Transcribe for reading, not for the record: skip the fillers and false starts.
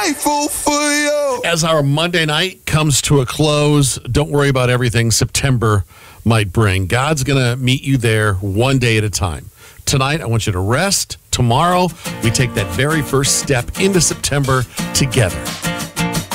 grateful for you. As our Monday night comes to a close, don't worry about everything September might bring. God's going to meet you there one day at a time. Tonight, I want you to rest. Tomorrow, we take that very first step into September together.